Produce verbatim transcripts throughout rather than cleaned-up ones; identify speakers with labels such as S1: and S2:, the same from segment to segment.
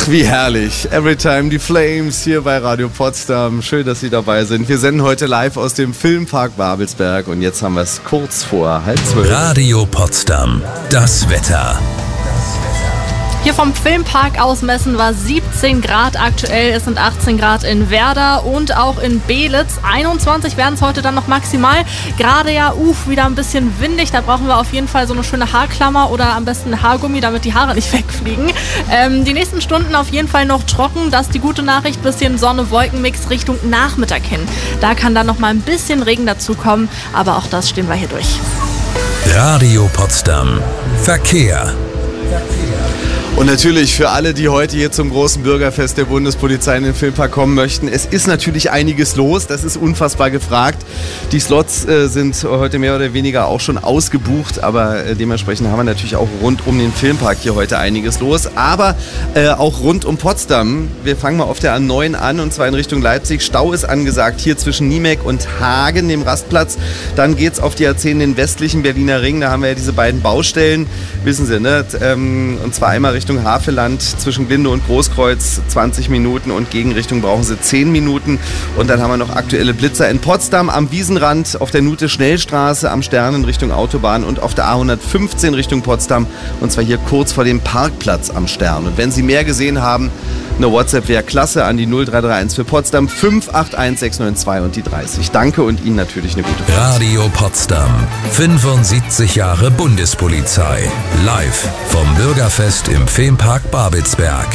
S1: Ach, wie herrlich. Everytime die Flames hier bei Radio Potsdam. Schön, dass Sie dabei sind. Wir senden heute live aus dem Filmpark Babelsberg und jetzt haben wir es kurz vor halb zwölf.
S2: Radio Potsdam, das Wetter.
S3: Hier vom Filmpark aus Messen war siebzehn Grad aktuell, es sind achtzehn Grad in Werder und auch in Beelitz. einundzwanzig werden es heute dann noch maximal. Gerade ja, uff, wieder ein bisschen windig, da brauchen wir auf jeden Fall so eine schöne Haarklammer oder am besten Haargummi, damit die Haare nicht wegfliegen. Ähm, die nächsten Stunden auf jeden Fall noch trocken, das ist die gute Nachricht, bisschen Sonne-Wolken-Mix Richtung Nachmittag hin. Da kann dann noch mal ein bisschen Regen dazukommen, aber auch das stehen wir hier durch.
S2: Radio Potsdam, Verkehr.
S1: Und natürlich für alle, die heute hier zum großen Bürgerfest der Bundespolizei in den Filmpark kommen möchten, es ist natürlich einiges los, das ist unfassbar gefragt. Die Slots äh, sind heute mehr oder weniger auch schon ausgebucht, aber äh, dementsprechend haben wir natürlich auch rund um den Filmpark hier heute einiges los. Aber äh, auch rund um Potsdam, wir fangen mal auf der A neun an und zwar in Richtung Leipzig. Stau ist angesagt hier zwischen Niemek und Hagen, dem Rastplatz. Dann geht's auf die A zehn, den westlichen Berliner Ring, da haben wir ja diese beiden Baustellen, wissen Sie, ne? Ähm, und zwar einmal Richtung Richtung Havelland zwischen Glinde und Großkreuz zwanzig Minuten und Gegenrichtung brauchen Sie zehn Minuten. Und dann haben wir noch aktuelle Blitzer in Potsdam am Wiesenrand, auf der Nute-Schnellstraße, am Sternen Richtung Autobahn und auf der A hundertfünfzehn Richtung Potsdam. Und zwar hier kurz vor dem Parkplatz am Stern. Und wenn Sie mehr gesehen haben, eine WhatsApp wäre klasse an die null drei drei eins für Potsdam fünf acht eins sechs neun zwei und die dreißig. Danke und Ihnen natürlich eine gute Fahrt.
S2: Radio Potsdam, fünfundsiebzig Jahre Bundespolizei. Live vom Bürgerfest im Filmpark Babelsberg.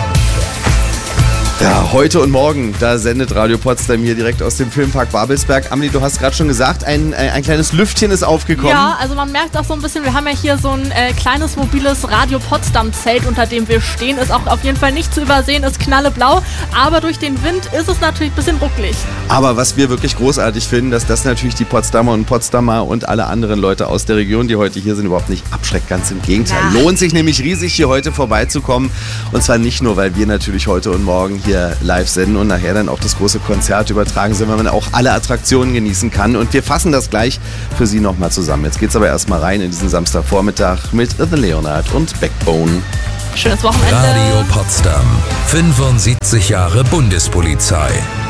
S1: Ja, heute und morgen, da sendet Radio Potsdam hier direkt aus dem Filmpark Babelsberg. Amelie, du hast gerade schon gesagt, ein, ein, ein kleines Lüftchen ist aufgekommen.
S3: Ja, also man merkt auch so ein bisschen, wir haben ja hier so ein äh, kleines mobiles Radio Potsdam Zelt, unter dem wir stehen. Ist auch auf jeden Fall nicht zu übersehen, ist knalleblau, aber durch den Wind ist es natürlich ein bisschen ruckelig.
S1: Aber was wir wirklich großartig finden, dass das natürlich die Potsdamer und Potsdamer und alle anderen Leute aus der Region, die heute hier sind, überhaupt nicht abschreckt. Ganz im Gegenteil. Ja. Lohnt sich nämlich riesig, hier heute vorbeizukommen. Und zwar nicht nur, weil wir natürlich heute und morgen hier live senden und nachher dann auch das große Konzert übertragen sind, weil man auch alle Attraktionen genießen kann. Und wir fassen das gleich für Sie nochmal zusammen. Jetzt geht's aber erstmal rein in diesen Samstagvormittag mit The Leonard und Backbone.
S3: Schönes Wochenende.
S2: Radio Potsdam, fünfundsiebzig Jahre Bundespolizei.